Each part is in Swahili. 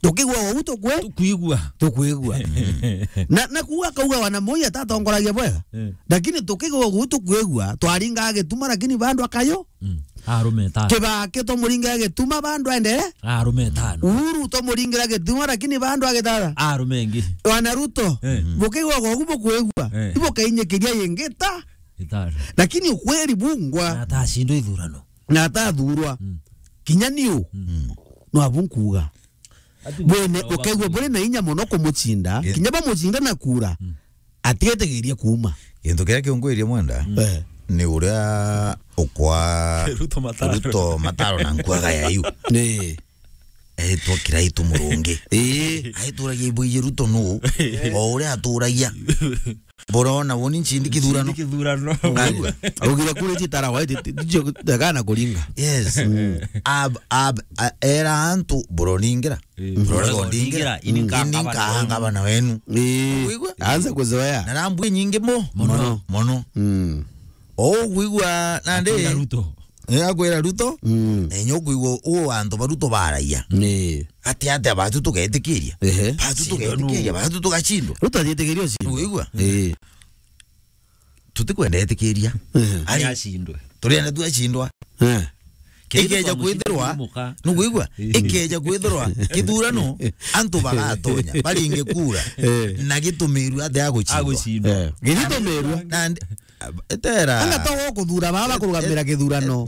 tukigwa uto kwe tukuigwa na kuwa kauga wana moya tata ongoragia bwega lakini tukigwa uto kuigwa twaringa agituma lakini bandu akayo arume tano kibake to muringa agituma bandu endere arume tano Uhuru to muringa agituma lakini bandu agitara arume ngi wana Ruto bukigwa gogubo kuigwa ibo kainyekiria yengeta itara lakini ukweli bungwa na tashindo ithurano na tathurwa kinyaniu no abunkuga bwene ukegwa bure na inya muno kumutsinda kinyaba mutsinda na kura atietegeria kuma Kintu kile kiungwirie mwenda ni uria ukwa Ruto mataro na nkwaga ya yu ne to kiraitu murungi aituragia ibuye Ruto no o uria aturagia borona woni nchindi kithurano ugira kure titara wa dagana kuringa yes era antu boroningira boroningira ininka bana wenu anza kuzoea na rambu nyingi mono o gwigwa nande Ruto akwira Ruto enyo gwigwa o antu baruto baraia ati abatu tuketikiria batu tukachindwa Ruto atietegerio si gwigwa tutikwenda etikiria ari ashindwe turienda tu achindwa ikeja kwithirwa nugwigwa ikeja kwithirwa kithurano antu bagatonya baringe kura na gitumiru athe aguchindwa githitumirwa na etera anga to kuthura baba kurugamira kithurano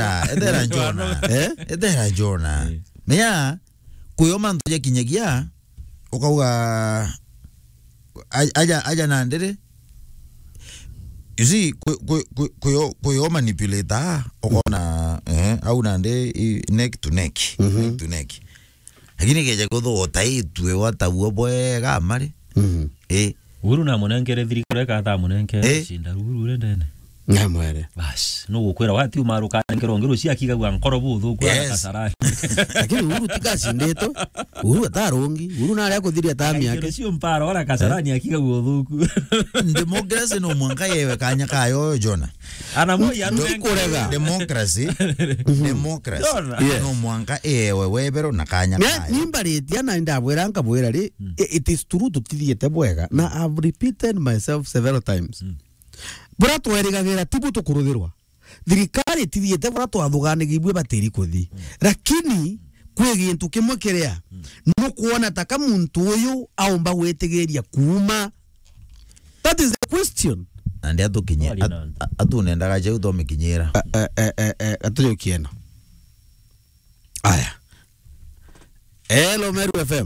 etera Jona menya kuyoma ntoje kinyagia ukauga aja na ndere you see kuyo manipulator okona au nande neck to neck lakini keje kuthota itwe watabuo bwega mari Uhuru na munengere thirikare ka ta munengere shinda Uhuru rendene ngamwere bas no gukwira wati umaruka ngero ngero cia kigagwa nkoro buthu kwa kasarani lakini Uhuru tikashindeto Uhuru atarungi Uhuru na yakuthiria tami yake sio mparo ora kasarani akigagwa uthuku democracy no mwanka yewe kanya kayo Jona ana moya kurega democracy no mwanka yewe webero na kanya kayo nimbaritia na ndabwera nkabwera ri it is true tutithiete bwega na I've repeated myself several times bura twerigagira tibu tukuruthirwa thirikari tithiete bura twathuganigibwe batiri kuthi lakini kwi gintu kimwe kiria no kuona taka muntu uyu aumba gwetigeria kuma that is the question and atukinye atunendaga je utomikinyira atuyo kiena aya hello Meru FM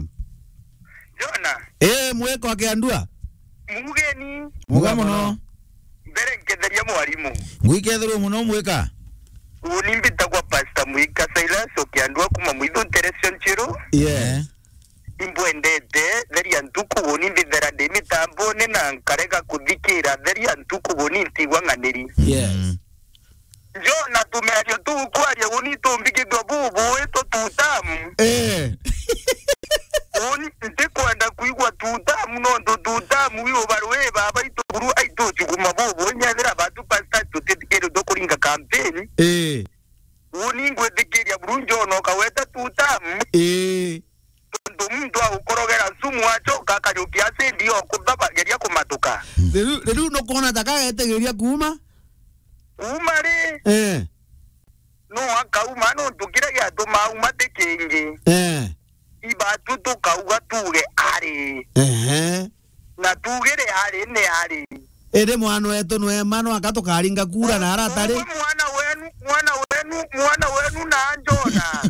Jona mweko akiandua mugeni mugamono mbere nketheria mwarimu ngwikethero muno mweka unimbita kwa Pastor Mwika Silas okiandua kuma mwithu television chiro imbwendete theria ntuku woni ndithera ndi mitambo ne na nkarega kuthikira theria ntuku woni ntigwa nganiri Jona tumeario tu kwaria woni tumbigithwa bubu eto tutamu woni ndikwenda kuigwa tutamu no tutamu wi obarwe baba ituguru aito chuguma bubu nyathira batu Pastor tutikero dokuringa campaign woni ngwethikiria burunjo no kaweta tutamu ndo ukorogera sumu wacho kakanyukia sendi okubaba geria kumatuka riu no kona taka etegeria kuma ri no akauma no tukire gya tuma umate kingi ibatu tukauga tuge ari na tugire ari ne ari ere mwana wetu no emano akatukaringa kura na aratari mwana wenu na Jona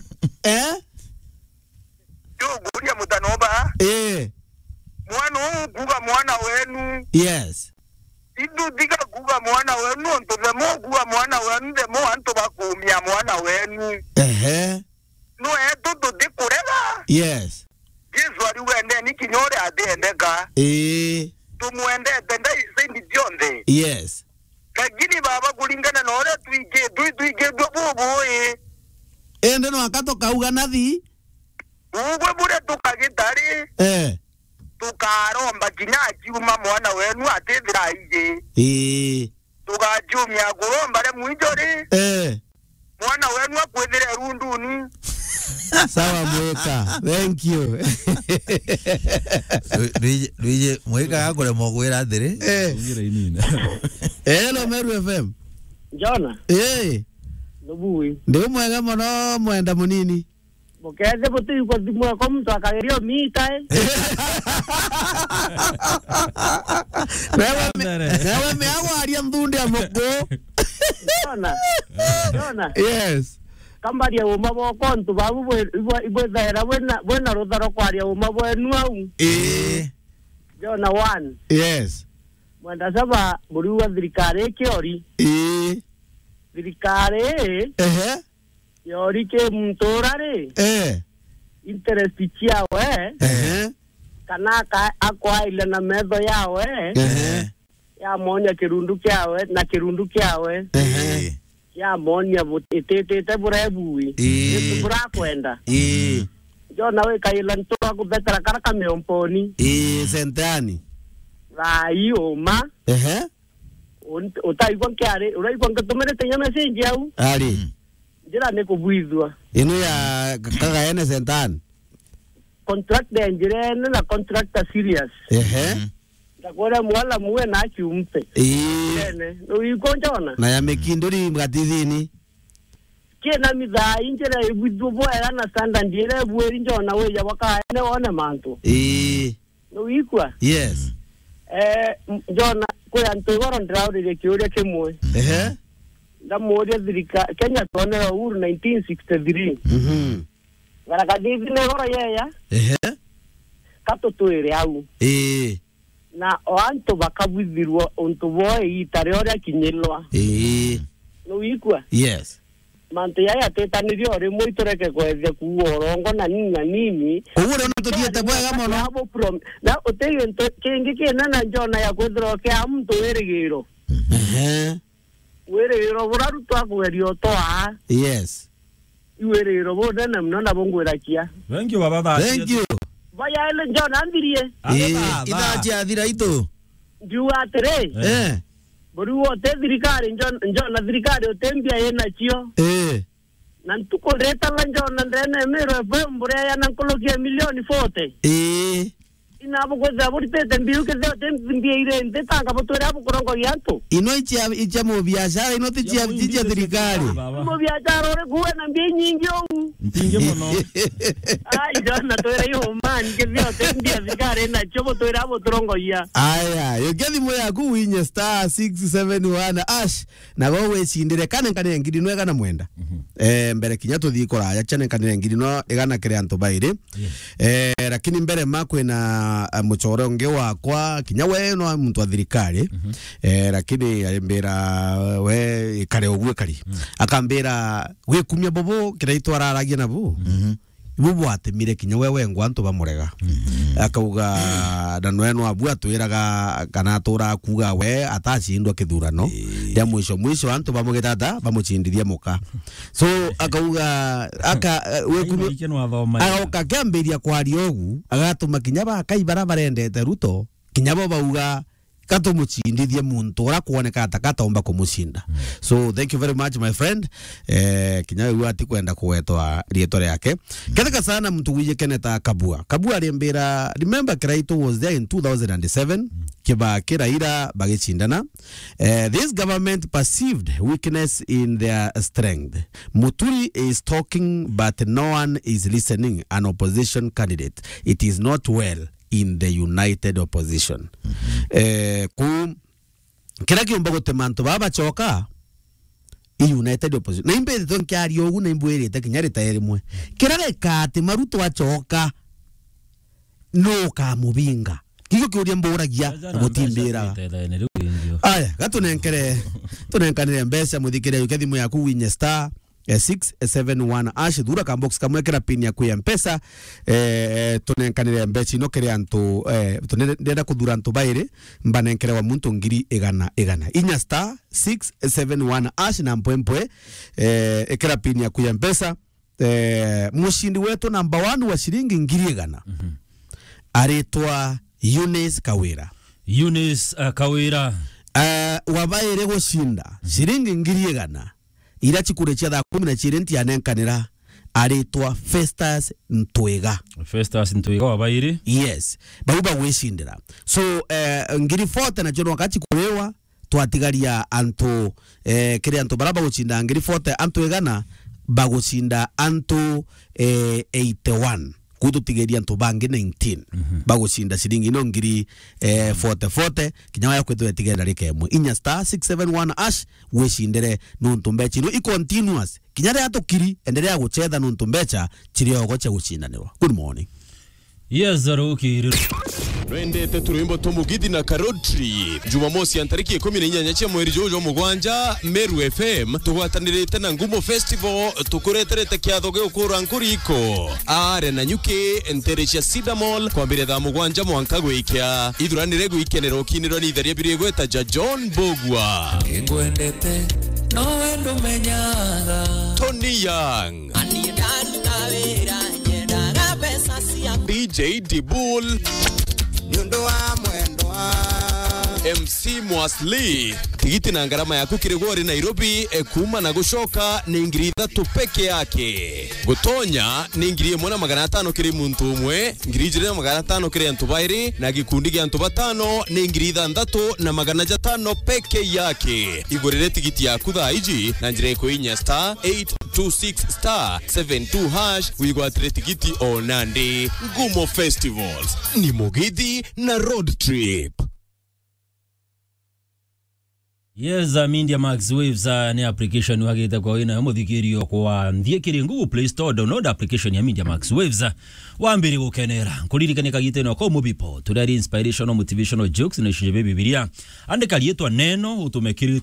Guria mutanoba mwana wenu yes idu diga kuga mwana wenu ntobe mo kuga mwana wenu de mo anto bakumia mwana wenu no eto to de kurega yes Yesu ari wende ni kinyore adendeka tumuende tenda sendi jonde yes lakini baba kulingana na ore tuige bobo ende no akatoka uga nathi ugwe bure tukagitari tukaromba kinyaji uma mwana wenu atethira ije tukajumia kuromba le mwijori mwana wenu akwethire runduni Sawa Mweka. Thank you. Luije Mweka akore mogwera ndire. Ngira inini. Hello Meru FM. Jona. Nubui. Ndio mwega muno mwenda munini. Mukeze buti kwa dimwa kwa mtu akagerio mita Wewe meago aria mbundi amoko. Jona. Yes. Kambaria uma boko ntu babu ibwe zaira wena rodaro kwaria uma bwenu au. Jona 1. Yes. Mwenda saba buriwa thirikari kiori. Thirikari yori ke mtorare interest chiawe kana ka akwa ile na mezo yawe ya monya kirundu kyawe na kirundu kyawe ya monya butete burebui bura kwenda jo nawe kaila ntoa kubetara karaka meomponi sentani raio ma utaigwa kyare uraigwa ngatomere tenya message yau ali jira ne kubuizwa ino ya kaga ene sentani contract de na contract serious ndakora mwala muwe na kiumpe no ikonjona na ya mekindori mgatithini kena mitha injira ibudwo boera na standard ndire bweri njona we ya waka ne one manto no ikwa yes njona kwa ntogoro ndraurire kiuria kimwe ndamuria thirika Kenya tonera uhuru 1963 garagadithi ne goro yeya katotwire au na oanto bakabwithirwo onto boe itare oria kinyelwa no ikwa yes manto ya tetanirio ori moitoreke kwethe kuorongo na nini ugure no tuthiete bwega muno na uteyo kingi kinana njona ya kwithro ke amto werigiro werigiro buraru twakugerio toa yes werigiro boda na mnona bongwerakia Thank you baba. Thank you. Vaya ele njona andirie Idachi athira ito jua tere boruo te thirikari njona thirikari otembia yena chio na ntuko reta la njona ndene mero bembure ya nankologia milioni 40 inabo kweza burite mbiu ke zo tembia ire ndetanga botore abo korongo yanto ino icha mu biashara ino ticha thirikari mu biashara ore kuwe na mbi nyingi ou Mpinge muno. ai njona toire yo man ke zo tembia thirikari na chobo toire abo torongo ya aya yogethi mo yaku winye star 671 ash na go wecindire kane kane ngiri no egana mwenda mbere kinya tuthi koraya chane kane ngiri no egana kire antu baire lakini mbere makwe na muchoro nge wakwa kinya we no muntu athirikari lakini alimbira we kare ogwe kari akambira we kumya bobo kiraitwa aragia nabo bubu atemire kinya wewe ngwantu bamurega akauga na nweno abu atwiraga kana tura kuga we atacindwa kithurano ya mwisho antu bamugitata bamucindithia muka so akauga we kumya akakambiria kwaria ogu agatuma kinya bakaibara barendete Ruto kinya bo bauga kato mucindithie muntu ora kuoneka atakatomba kumucinda so thank you very much my friend kinya wewe ati kwenda kuwetwa rieto yake ketheka sana mtu wije Keneta Kabua alimbira remember Kiraito was there in 2007 kiba Kiraira bagicindana this government perceived weakness in their strength. Muturi is talking but no one is listening. An opposition candidate, it is not well in the united opposition. Ku kira kiomba gutemanto baba choka i united opposition na imbe ton kyari ogu na imbwere ta kinyari tayeri mwe kira rekate maruto achoka no ka mubinga kiko kiuria mburagia gutimbira aya gatunenkanire mbesa muthikire yukethi mu yaku winye star 671 ash dura ka box kamwe kira pin ya ku M-Pesa tunenkanire mbechi no kire antu tunenda kudura antu baire mbanenkere wa muntu ngiri egana inya star 671 ash na mpwempwe kira pin ya ku M-Pesa mushindi wetu number 1 wa shilingi ngiri egana aretwa Eunice Kawira wabaire gushinda shilingi ngiri egana ira chikure cha 10 na chirenti anenkanira aritwa Festus Ntwega. Festus Ntwega wabairi. Yes, baguba gwicindira. So ngiri 40 na jono wakati kulewa twatigaria antu kiri antu baraba gucinda ngiri 40 antu egana bagucinda antu 81 kudutigeria antu bangi 19 bagucinda ciringi no ngiri 40 kinyama ya kwetu yatigera rikemwe inya star 671 ash wicindire nuntu mbecha no i continuous kinyare atukiri endelea guchetha nuntu mbecha chirio gocha gucindanirwa. Good morning. Yes, Zaruki. Rwendete turuimbo Tomugidi na Karotri Jumamosi ya tariki 14 cia mweri jojo mugwanja Meru FM tugwatanirite na Ngumo Festival tukureterete kiatho ge ukura nkuriko are na nyuki enterecia Cedar Mall kwambire tha mugwanja mwanka gwikia ithuranire gwikenero kiniro ni theria biri gweta John Bogwa ngwendete no wendo menyaga Tony Young DJ Dibul MC Mwasli tigiti na ngarama yaku kirigori Nairobi kuma na gushoka ni ngiri 3 peke yake gutonya ni ngiri 1,500 kiri muntu umwe ngiri 1,500 kiri antu bairi na gikundi gya antu batano ni ngiri 3,500 peke yake igorere tigiti yaku thaiji na njire ko inya star 826 star 72 hash wigwatire tigiti onande. Ngumo Festivals ni Mugidi na road trip. Yes, Media Max Waves ni application wagita kwa ina muthikirio kwa ndiekiri Google Play Store download application ya Media Max Waves wambiri gukenera kuririkane kagite no ko mubipo turari inspirational motivational jokes na shinje bibilia andika lietwa neno utumekiri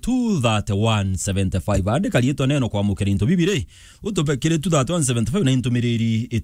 2175 andika lietwa neno kwa mukerinto bibire utumekiri 2175 na intumiriri